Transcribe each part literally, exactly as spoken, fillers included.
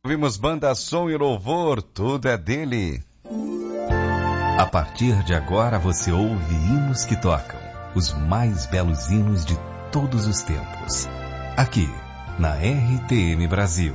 Ouvimos Banda Som e Louvor, tudo é dele. A partir de agora você ouve hinos que tocam, os mais belos hinos de todos os tempos. Aqui, na R T M Brasil.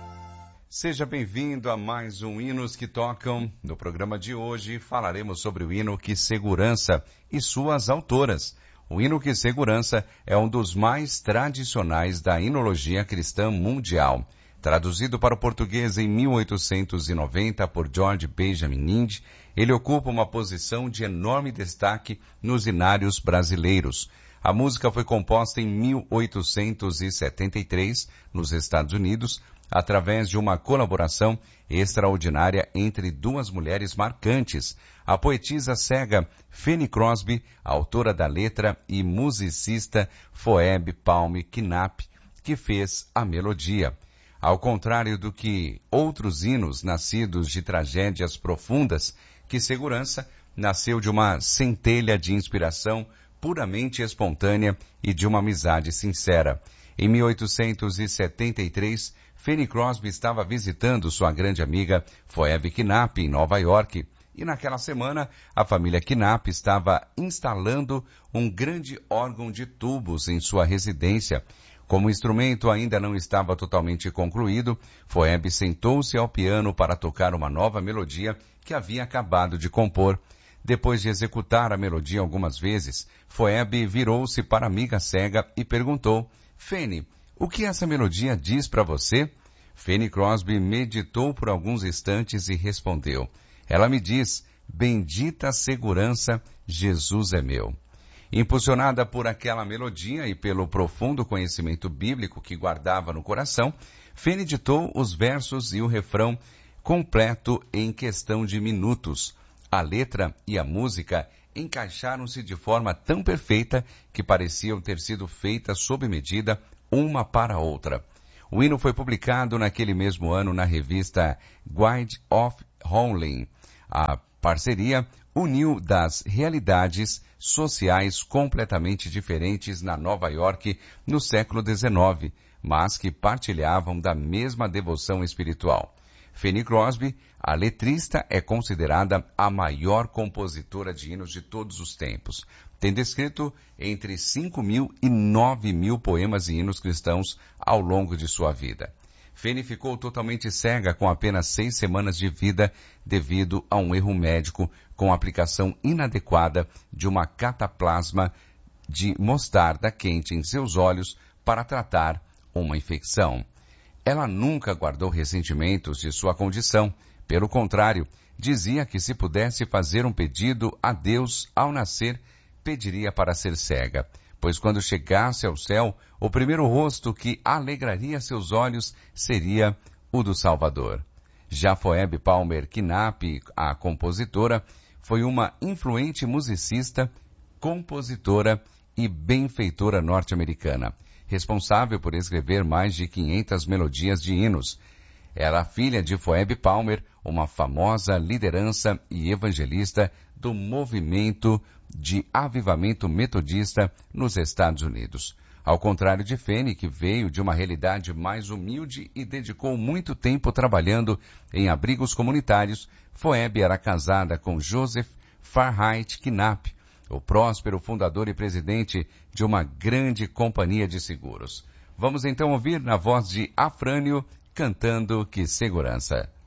Seja bem-vindo a mais um Hinos que Tocam. No programa de hoje falaremos sobre o hino Que Segurança e suas autoras. O hino Que Segurança é um dos mais tradicionais da hinologia cristã mundial. Traduzido para o português em mil oitocentos e noventa por George Benjamin Ninde, ele ocupa uma posição de enorme destaque nos hinários brasileiros. A música foi composta em mil oitocentos e setenta e três, nos Estados Unidos, através de uma colaboração extraordinária entre duas mulheres marcantes, a poetisa cega Fanny Crosby, autora da letra, e musicista Phoebe Palmer Knapp, que fez a melodia. Ao contrário do que outros hinos nascidos de tragédias profundas, Que Segurança nasceu de uma centelha de inspiração puramente espontânea e de uma amizade sincera. Em mil oitocentos e setenta e três, Fanny Crosby estava visitando sua grande amiga Phoebe Knapp em Nova York, e naquela semana a família Knapp estava instalando um grande órgão de tubos em sua residência. Como o instrumento ainda não estava totalmente concluído, Phoebe sentou-se ao piano para tocar uma nova melodia que havia acabado de compor. Depois de executar a melodia algumas vezes, Phoebe virou-se para a amiga cega e perguntou: Fanny, o que essa melodia diz para você? Fanny Crosby meditou por alguns instantes e respondeu: ela me diz, bendita segurança, Jesus é meu. Impulsionada por aquela melodia e pelo profundo conhecimento bíblico que guardava no coração, Fanny ditou os versos e o refrão completo em questão de minutos. A letra e a música encaixaram-se de forma tão perfeita que pareciam ter sido feitas sob medida uma para a outra. O hino foi publicado naquele mesmo ano na revista Guide of Howling. A parceria uniu das realidades sociais completamente diferentes na Nova York no século dezenove, mas que partilhavam da mesma devoção espiritual. Fanny Crosby, a letrista, é considerada a maior compositora de hinos de todos os tempos, tendo escrito entre cinco mil e nove mil poemas e hinos cristãos ao longo de sua vida. Fanny ficou totalmente cega com apenas seis semanas de vida devido a um erro médico com aplicação inadequada de uma cataplasma de mostarda quente em seus olhos para tratar uma infecção. Ela nunca guardou ressentimentos de sua condição. Pelo contrário, dizia que se pudesse fazer um pedido a Deus ao nascer, pediria para ser cega, pois quando chegasse ao céu, o primeiro rosto que alegraria seus olhos seria o do Salvador. Já Phoebe Palmer Knapp, a compositora, foi uma influente musicista, compositora e benfeitora norte-americana, responsável por escrever mais de quinhentas melodias de hinos. Era filha de Phoebe Palmer, uma famosa liderança e evangelista do movimento de avivamento metodista nos Estados Unidos. Ao contrário de Fanny, que veio de uma realidade mais humilde e dedicou muito tempo trabalhando em abrigos comunitários, Phoebe era casada com Joseph Farheit Knapp, o próspero fundador e presidente de uma grande companhia de seguros. Vamos então ouvir na voz de Afrânio cantando Que Segurança.